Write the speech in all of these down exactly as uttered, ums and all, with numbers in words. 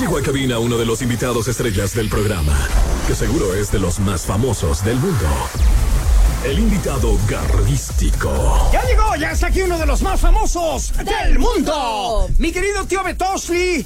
llegó a cabina uno de los invitados estrellas del programa, que seguro es de los más famosos del mundo. El invitado garrístico. Ya llegó, ya está aquí uno de los más famosos del, del mundo. mundo. Mi querido tío Betosli.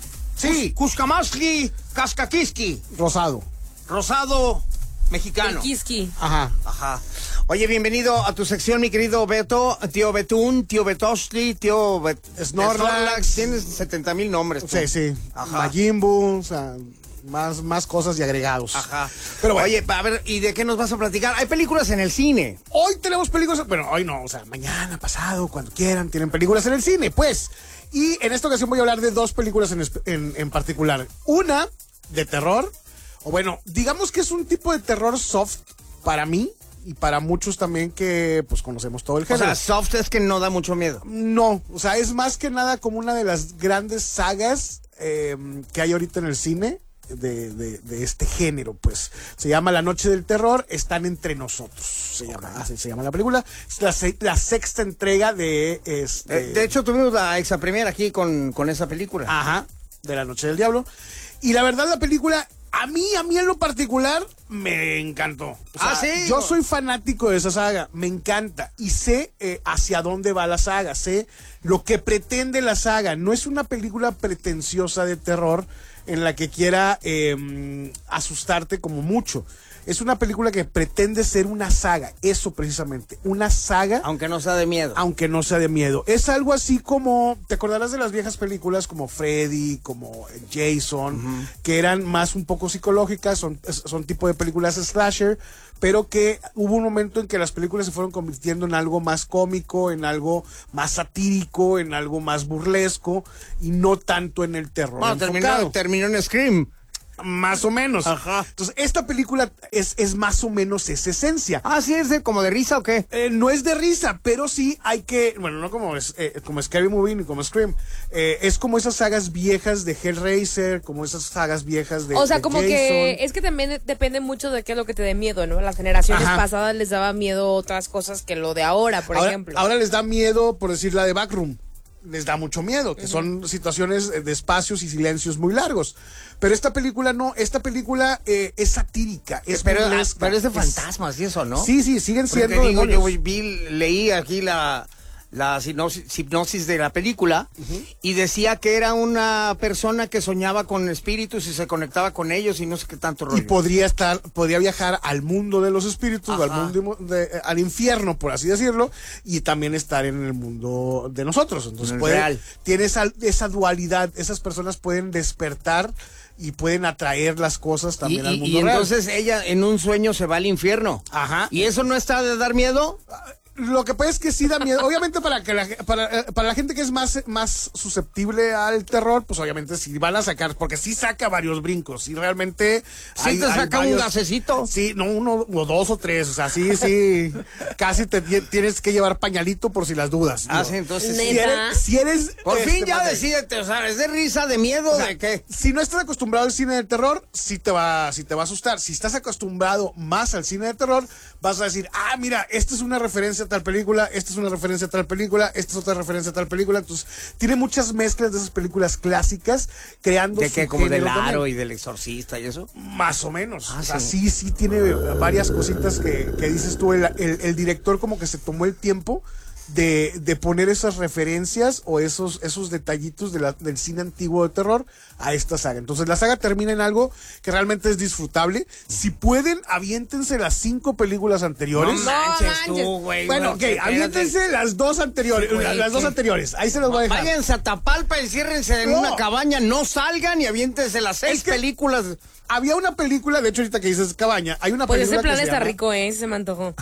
Sí, Cuscamasli, Cascaquisqui. Rosado. Rosado, mexicano. El Quisqui. Ajá. Ajá. Oye, bienvenido a tu sección, mi querido Beto, tío Betún, tío Betosli, tío Bet Snorlax. Tienes setenta mil nombres. Tú. Sí, sí. Ajá. Majimbu, o sea, más, más cosas y agregados. Ajá. Pero bueno. Oye, a ver, ¿y de qué nos vas a platicar? Hay películas en el cine. Hoy tenemos películas, bueno, hoy no, o sea, mañana, pasado, cuando quieran, tienen películas en el cine, pues. Y en esta ocasión voy a hablar de dos películas en, en, en particular. Una de terror, o bueno, digamos que es un tipo de terror soft para mí. Y para muchos también que pues conocemos todo el género. O sea, soft es que no da mucho miedo. No, o sea, es más que nada como una de las grandes sagas eh, que hay ahorita en el cine de, de, de este género, pues. Se llama La Noche del Terror, Están Entre Nosotros. Se llama, así se llama la película. Es la, la sexta entrega de este. Eh, de hecho, tuvimos la exa premier aquí con, con esa película. Ajá, de La Noche del Diablo. Y la verdad, la película, a mí, a mí en lo particular, me encantó. O sea, ah, sí. Yo soy fanático de esa saga, me encanta. Y sé eh, hacia dónde va la saga, sé lo que pretende la saga. No es una película pretenciosa de terror en la que quiera eh, asustarte como mucho. Es una película que pretende ser una saga, eso precisamente, una saga. Aunque no sea de miedo. Aunque no sea de miedo. Es algo así como, ¿te acordarás de las viejas películas como Freddy, como Jason, uh-huh. que eran más un poco psicológicas, son, son tipo de películas slasher, pero que hubo un momento en que las películas se fueron convirtiendo en algo más cómico, en algo más satírico, en algo más burlesco, y no tanto en el terror. Bueno, terminó, terminó en Scream. Más o menos. Ajá. Entonces, esta película es, es más o menos esa esencia. Ah, ¿sí es de, como de risa o qué? Eh, no es de risa, pero sí hay que, bueno, no como es, eh, como Scary Movie ni como Scream. Eh, es como esas sagas viejas de Hellraiser, como esas sagas viejas de O sea, de como Jason. que es que también depende mucho de qué es lo que te dé miedo, ¿no? Las generaciones Ajá. pasadas les daba miedo otras cosas que lo de ahora, por ahora, ejemplo. Ahora les da miedo, por decir la de Backroom. Les da mucho miedo, que uh-huh. son situaciones de espacios y silencios muy largos. Pero esta película no, esta película eh, es satírica, es pero, burlesca, pero es de fantasmas y eso, ¿no? Sí, sí, siguen siendo Porque digo, demonios. yo vi, leí aquí la, la hipnosis, hipnosis de la película uh-huh. y decía que era una persona que soñaba con espíritus y se conectaba con ellos y no sé qué tanto rollo. Y podría estar, podría viajar al mundo de los espíritus, al mundo de, de, al infierno, por así decirlo, y también estar en el mundo de nosotros. Entonces puede, real. tiene esa, esa dualidad, esas personas pueden despertar y pueden atraer las cosas también y, al mundo y real. Entonces ella en un sueño se va al infierno. Ajá. ¿Y eso no está de dar miedo? Lo que pasa es que sí da miedo. Obviamente para que la, para, para la gente que es más, más susceptible al terror, pues obviamente sí van a sacar, porque sí saca varios brincos. Y realmente sí hay, te saca hay varios, un gasecito. Sí, no uno o dos o tres. O sea, sí, sí. Casi te tienes que llevar pañalito por si las dudas. Ah, sí, entonces si eres, si eres por este, fin ya decídete, o sea, ¿es de risa, de miedo, o sea, de qué? Si no estás acostumbrado al cine de terror, sí te va, sí te va a asustar. Si estás acostumbrado más al cine de terror, vas a decir, ah, mira, esta es una referencia a tal película, esta es una referencia a tal película, esta es otra referencia a tal película. Entonces, tiene muchas mezclas de esas películas clásicas, creando ¿de qué? ¿Como del Aro también. Y del Exorcista y eso? Más o menos. Ah, o sea, sí. sí, sí tiene varias cositas que, que dices tú. El, el, el director como que se tomó el tiempo de, de poner esas referencias o esos, esos detallitos de la, del cine antiguo de terror a esta saga. Entonces la saga termina en algo que realmente es disfrutable. Si pueden, aviéntense las cinco películas anteriores. No manches tú, güey. Bueno, ok, aviéntense las dos anteriores, sí, las, las dos anteriores. Ahí se las voy a dejar. Váyanse a Tapalpa y ciérrense en no. una cabaña, no salgan y aviéntense las seis es que películas. Había una película, de hecho ahorita que dices cabaña, hay una pues película ese plan que está se llama, rico, eh, se me antojó.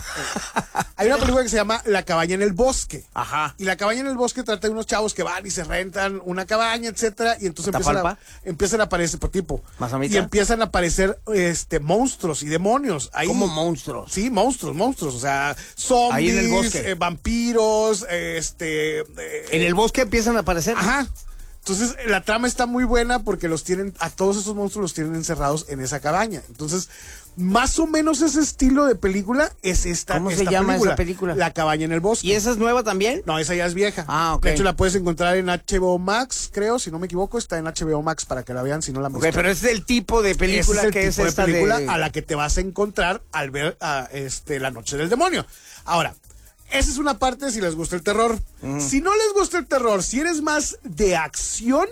Hay una película que se llama La cabaña en el bosque. Ajá. Y La cabaña en el bosque trata de unos chavos que van y se rentan una cabaña, etcétera, y entonces empiezan a, empiezan a aparecer por tipo. ¿Mazamita? Y empiezan a aparecer este monstruos y demonios. Ahí, ¿cómo monstruos? Sí, monstruos, monstruos, o sea, zombies, ahí en el bosque. Eh, vampiros, eh, este eh, en el bosque empiezan a aparecer. Ajá. Entonces, la trama está muy buena porque los tienen, a todos esos monstruos los tienen encerrados en esa cabaña. Entonces, Más o menos ese estilo de película es esta. ¿Cómo esta se llama película, esa película? La cabaña en el bosque. ¿Y esa es nueva también? No, esa ya es vieja. Ah, ok. De hecho, la puedes encontrar en H B O Max, creo, si no me equivoco, está en H B O Max para que la vean si no la han visto. Ok, pero ese es el tipo de película Ese es el que es tipo esta de película de... a la que te vas a encontrar al ver a, este, La Noche del Demonio. Ahora, esa es una parte si les gusta el terror. Mm. Si no les gusta el terror, si eres más de acción,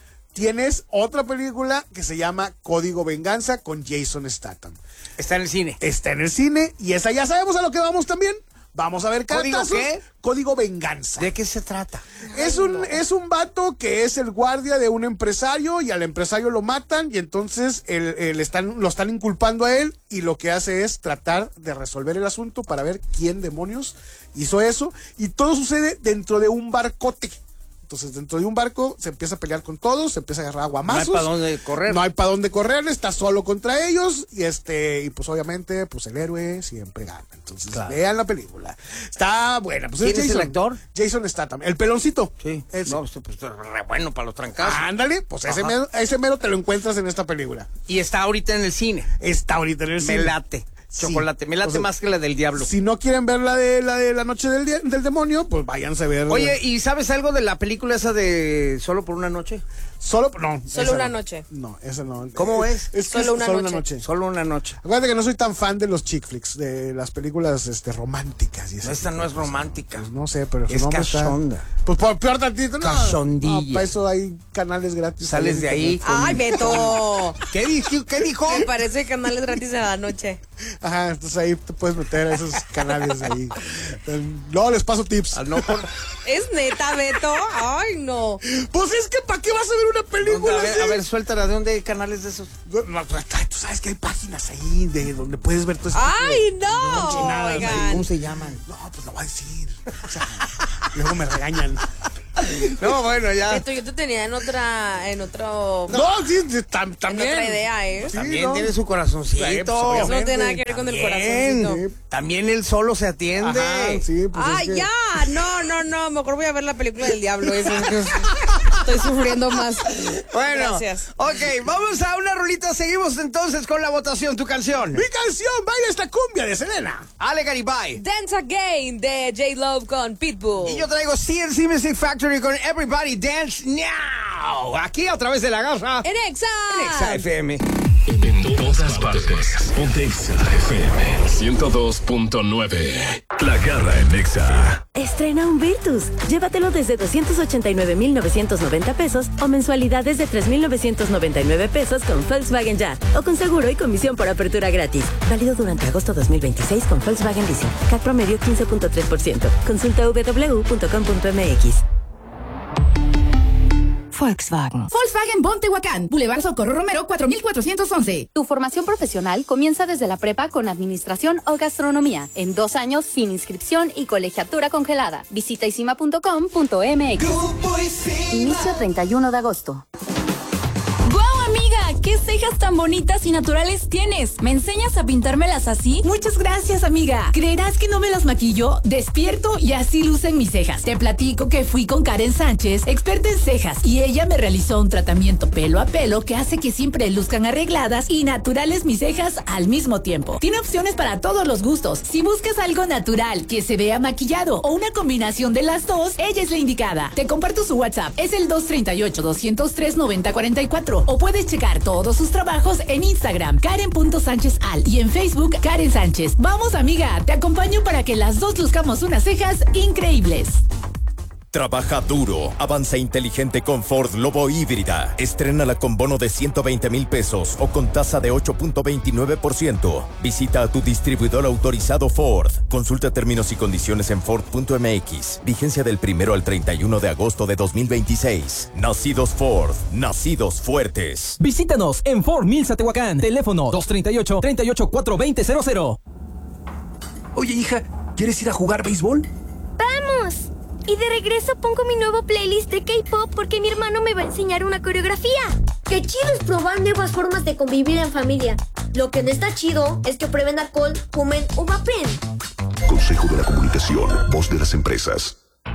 tienes otra película que se llama Código Venganza con Jason Statham. Está en el cine. Está en el cine y esa ya sabemos a lo que vamos también. Vamos a ver ¿Código cartazos. qué? Código Venganza. ¿De qué se trata? Es un, es un vato que es el guardia de un empresario y al empresario lo matan y entonces el, el están, lo están inculpando a él y lo que hace es tratar de resolver el asunto para ver quién demonios hizo eso y todo sucede dentro de un barcote. Entonces, dentro de un barco se empieza a pelear con todos, se empieza a agarrar aguamazos. No hay para dónde correr. No hay para dónde correr, está solo contra ellos y este y pues obviamente pues el héroe siempre gana. Entonces, claro, vean la película. Está buena. Pues ¿Quién es, es Jason, el actor? Jason Statham, el peloncito. Sí. Ese. No, pues, pues re bueno para los trancazos. Ándale, pues ese mero, ese mero te lo encuentras en esta película. Y está ahorita en el cine. Está ahorita en el cine. Me late. Chocolate, me late, o sea, más que la del diablo. Si no quieren ver la de la de la noche del, del demonio, pues váyanse a ver. Oye, ¿y sabes algo de la película esa de Solo por una noche? Solo, no. Solo una no. noche. No, esa no. ¿Cómo es? Es que solo, es una, solo noche. una noche. Solo una noche. Acuérdate que no soy tan fan de los chick flicks, de las películas este, románticas. Y no, esta no es romántica. Pues no sé, pero su es nombre cachonda. Está, pues por peor tantito, no. Cachondilla. No, para eso hay canales gratis. Sales de ahí. Con... ¡Ay, Beto! ¿Qué dijo? ¿Qué dijo? Me parece canales gratis a la noche. Ajá, entonces ahí te puedes meter a esos canales de ahí. Luego les paso tips. No por... ¿Es neta, Beto? Ay, no. Pues es que ¿para qué vas a ver una película a ver, así? A ver, suéltala. ¿De dónde hay canales de esos? No, no, tú sabes que hay páginas ahí de donde puedes ver todo esto. ¡Ay, no! Oigan. ¿Cómo se llaman? No, pues lo voy a decir. O sea, luego me regañan. No, bueno, ya. Beto, yo te tenía en otra, en otro... No, sí, tam, también. En otra idea, ¿eh? Sí, También ¿no? tiene su corazoncito. Sí, pues, Eso no tiene nada que ver con el corazoncito. Sí. También él solo se atiende. Ajá, sí, pues ¡Ay, es que... ya! No, no, no. Mejor voy a ver la película del diablo. Eso es que estoy sufriendo más. Bueno, gracias. Ok, vamos a una rolita. Seguimos entonces con la votación. Tu canción. Mi canción, baila esta cumbia de Selena. Ale Garibay. Dance Again de J-Love con Pitbull. Y yo traigo C N C Music Factory con Everybody Dance Now. Aquí a través de la garra. En Exa. En Exa F M. En todas partes. Ponte Exa F M ciento dos punto nueve. La garra en Exa. Estrena un Virtus. Llévatelo desde doscientos ochenta y nueve mil novecientos noventa pesos o mensualidades de tres mil novecientos noventa y nueve pesos con Volkswagen Ya. O con seguro y comisión por apertura gratis. Válido durante agosto dos mil veintiséis con Volkswagen Leasing. C A C promedio quince punto tres por ciento. Consulta doble u doble u doble u punto com punto m x. Volkswagen. Volkswagen Bon Tehuacán, Boulevard Socorro Romero cuatro mil cuatrocientos once. Tu formación profesional comienza desde la prepa con administración o gastronomía. En dos años sin inscripción y colegiatura congelada. Visita isima punto com punto m x. Inicio treinta y uno de agosto. ¡Guau, amiga! ¿Qué cejas tan bonitas y naturales tienes? ¿Me enseñas a pintármelas así? Muchas gracias, amiga. ¿Creerás que no me las maquillo? Despierto y así lucen mis cejas. Te platico que fui con Karen Sánchez, experta en cejas, y ella me realizó un tratamiento pelo a pelo que hace que siempre luzcan arregladas y naturales mis cejas al mismo tiempo. Tiene opciones para todos los gustos. Si buscas algo natural, que se vea maquillado o una combinación de las dos, ella es la indicada. Te comparto su WhatsApp. Es el dos tres ocho, dos cero tres, nueve cero cuatro cuatro. O puedes checar todos sus trabajos en Instagram, Karen punto Sánchez Al, y en Facebook, Karen Sánchez. Vamos, amiga, te acompaño para que las dos luzcamos unas cejas increíbles. Trabaja duro, avanza inteligente con Ford Lobo híbrida. Estrénala con bono de ciento veinte mil pesos o con tasa de ocho punto veintinueve por ciento. Visita a tu distribuidor autorizado Ford. Consulta términos y condiciones en Ford punto m x. Vigencia del primero al treinta y uno de agosto de dos mil veintiséis. Nacidos Ford, nacidos fuertes. Visítanos en Ford Milsa Tehuacán. Teléfono dos tres ocho, tres ocho cuatro, dos cero cero cero. Oye, hija, ¿quieres ir a jugar béisbol? ¡Vamos! Y de regreso pongo mi nuevo playlist de K-pop porque mi hermano me va a enseñar una coreografía. ¡Qué chido es probar nuevas formas de convivir en familia! Lo que no está chido es que prueben alcohol, fumen o vapen. Consejo de la Comunicación, voz de las empresas.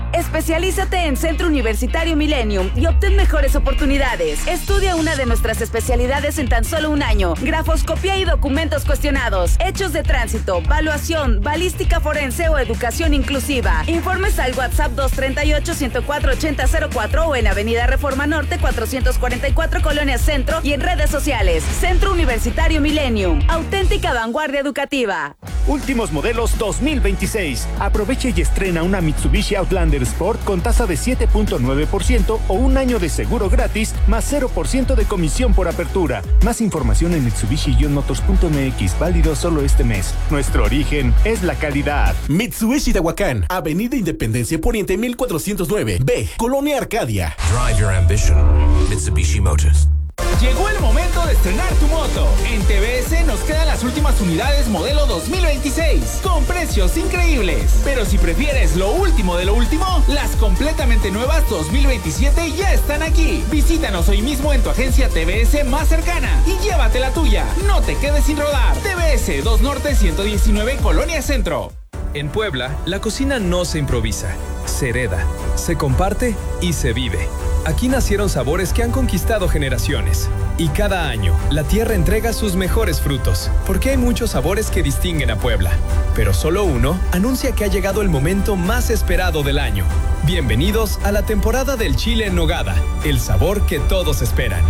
Especialízate en Centro Universitario Millennium y obtén mejores oportunidades. Estudia una de nuestras especialidades en tan solo un año. Grafoscopía y documentos cuestionados, hechos de tránsito, valuación, balística forense o educación inclusiva. Informes al WhatsApp dos treinta y ocho, ciento cuatro, ochenta cero cuatro o en Avenida Reforma Norte cuatrocientos cuarenta y cuatro, Colonia Centro, y en redes sociales. Centro Universitario Millennium. Auténtica vanguardia educativa. Últimos modelos dos mil veintiséis. Aprovecha y estrena una Mitsubishi Outlander Sport con tasa de siete punto nueve por ciento o un año de seguro gratis más cero por ciento de comisión por apertura. Más información en mitsubishi motors punto m x. Válido solo este mes. Nuestro origen es la calidad. Mitsubishi Tehuacán, Avenida Independencia Poniente mil cuatrocientos nueve B, Colonia Arcadia. Drive your ambition. Mitsubishi Motors. Llegó el momento de estrenar tu moto. En T V S nos quedan las últimas unidades modelo dos mil veintiséis, con precios increíbles. Pero si prefieres lo último de lo último, las completamente nuevas dos mil veintisiete ya están aquí. Visítanos hoy mismo en tu agencia T V S más cercana y llévate la tuya. No te quedes sin rodar. T V S dos Norte ciento diecinueve, Colonia Centro. En Puebla, la cocina no se improvisa, se hereda, se comparte y se vive. Aquí nacieron sabores que han conquistado generaciones. Y cada año, la tierra entrega sus mejores frutos, porque hay muchos sabores que distinguen a Puebla. Pero solo uno anuncia que ha llegado el momento más esperado del año. Bienvenidos a la temporada del chile en nogada, el sabor que todos esperan.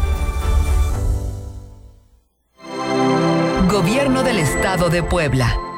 Gobierno del Estado de Puebla.